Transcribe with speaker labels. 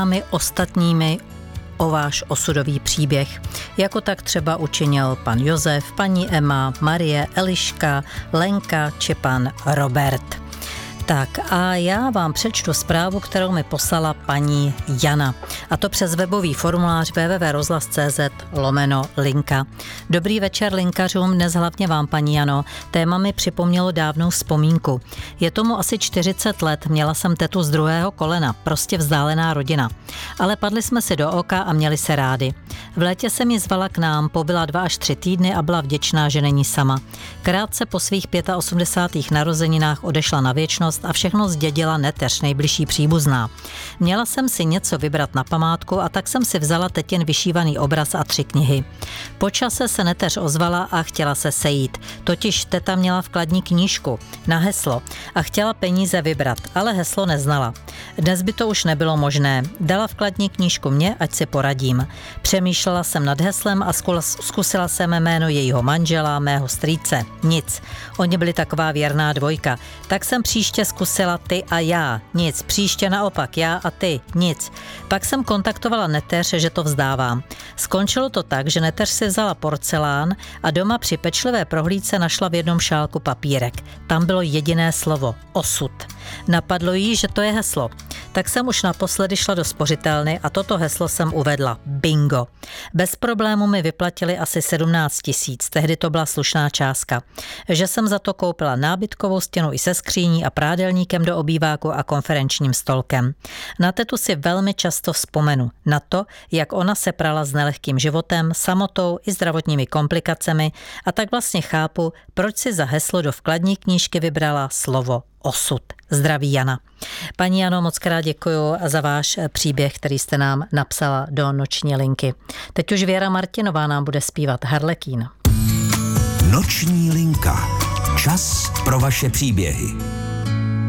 Speaker 1: námi ostatními o váš osudový příběh, jako tak třeba učinil pan Josef, paní Emma, Marie, Eliška, Lenka či pan Robert. Tak a já vám přečtu zprávu, kterou mi poslala paní Jana. A to přes webový formulář www.rozhlas.cz/linka. Dobrý večer linkařům, dnes hlavně vám, paní Jano. Téma mi připomnělo dávnou vzpomínku. Je tomu asi 40 let, měla jsem tetu z druhého kolena, prostě vzdálená rodina. Ale padli jsme si do oka a měli se rádi. V létě jsem ji zvala k nám, pobyla 2 až 3 týdny a byla vděčná, že není sama. Krátce po svých 85. narozeninách odešla na věčnost a všechno zdědila neteř, nejbližší příbuzná. Měla jsem si něco vybrat na památku a tak jsem si vzala tetin vyšívaný obraz a 3 knihy. Po čase se neteř ozvala a chtěla se sejít. Totiž teta měla vkladní knížku na heslo a chtěla peníze vybrat, ale heslo neznala. Dnes by to už nebylo možné. Dala vkladní knížku mě, ať si poradím. Přemýšlela jsem nad heslem a zkusila jsem jméno jejího manžela, mého strýce. Nic. Oni byli taková věrná dvojka. Tak jsem příště zkusila ty a já. Nic. Příště naopak já a ty. Nic. Pak jsem kontaktovala neteř, že to vzdávám. Skončilo to tak, že neteř si vzala porcelán a doma při pečlivé prohlídce našla v jednom šálku papírek. Tam bylo jediné slovo. Osud. Napadlo jí, že to je heslo. Tak jsem už naposledy šla do spořitelny a toto heslo jsem uvedla. Bingo. Bez problému mi vyplatili asi 17 000, tehdy to byla slušná částka. Že jsem za to koupila nábytkovou stěnu i se skříní a prádelníkem do obýváku a konferenčním stolkem. Na tetu si velmi často vzpomenu. Na to, jak ona se prala s nelehkým životem, samotou i zdravotními komplikacemi a tak vlastně chápu, proč si za heslo do vkladní knížky vybrala slovo osud. Zdraví Jana. Paní Jano, moc krát děkuju za váš příběh, který jste nám napsala do noční linky. Teď už Věra Martinová nám bude zpívat Harlekín.
Speaker 2: Noční linka. Čas pro vaše příběhy.